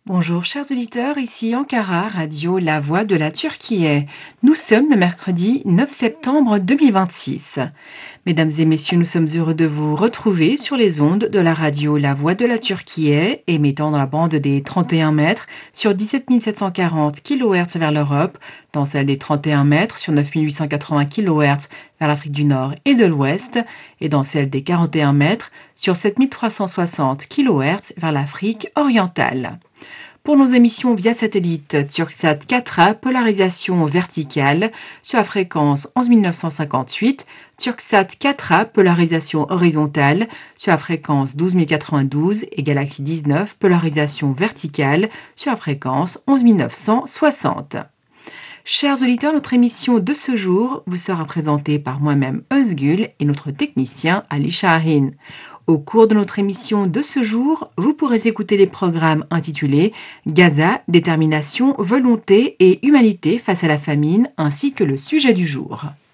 Bonjour chers auditeurs, ici Ankara, radio La Voix de la Turquie. Nous sommes le mercredi 9 septembre 2026. Mesdames et messieurs, nous sommes heureux de vous retrouver sur les ondes de la radio La Voix de la Turquie, émettant dans la bande des 31 mètres sur 17 740 kHz vers l'Europe, dans celle des 31 mètres sur 9 880 kHz vers l'Afrique du Nord et de l'Ouest, et dans celle des 41 mètres sur 7 360 kHz vers l'Afrique orientale. Pour nos émissions via satellite, Turksat 4A, polarisation verticale, sur la fréquence 11 958, Turksat 4A, polarisation horizontale, sur la fréquence 12 092, et Galaxy 19, polarisation verticale, sur la fréquence 11 960. Chers auditeurs, notre émission de ce jour vous sera présentée par moi-même Özgül et notre technicien Ali Shahin. Au cours de notre émission de ce jour, vous pourrez écouter les programmes intitulés Gaza, détermination, volonté et humanité face à la famine, ainsi que le sujet du jour.